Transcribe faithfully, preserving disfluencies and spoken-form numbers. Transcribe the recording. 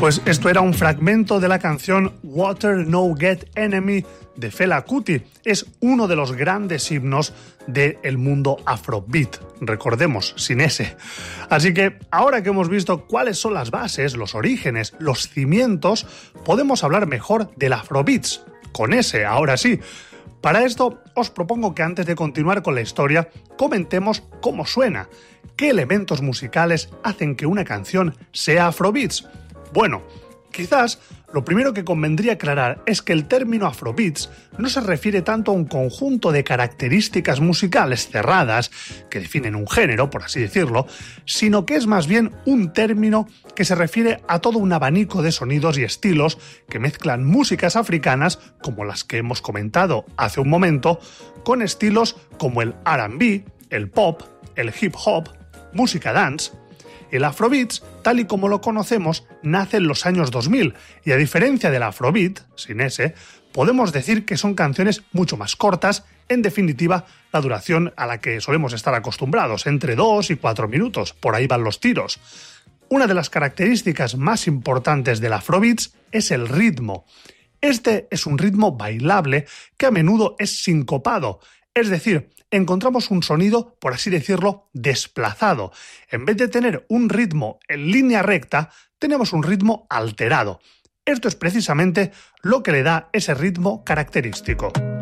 Pues esto era un fragmento de la canción Water No Get Enemy de Fela Kuti. Es uno de los grandes himnos del mundo afrobeat, recordemos, sin ese. Así que ahora que hemos visto cuáles son las bases, los orígenes, los cimientos, podemos hablar mejor del afrobeats, con ese, ahora sí. Para esto, os propongo que antes de continuar con la historia, comentemos cómo suena, qué elementos musicales hacen que una canción sea afrobeats. Bueno, quizás lo primero que convendría aclarar es que el término afrobeats no se refiere tanto a un conjunto de características musicales cerradas que definen un género, por así decirlo, sino que es más bien un término que se refiere a todo un abanico de sonidos y estilos que mezclan músicas africanas, como las que hemos comentado hace un momento, con estilos como el R and B, el pop, el hip hop, música dance. El afrobeats, tal y como lo conocemos, nace en los años dos mil y a diferencia del afrobeat, sin ese, podemos decir que son canciones mucho más cortas, en definitiva, la duración a la que solemos estar acostumbrados, entre dos y cuatro minutos, por ahí van los tiros. Una de las características más importantes del afrobeats es el ritmo. Este es un ritmo bailable que a menudo es sincopado, es decir, encontramos un sonido, por así decirlo, desplazado. En vez de tener un ritmo en línea recta, tenemos un ritmo alterado. Esto es precisamente lo que le da ese ritmo característico.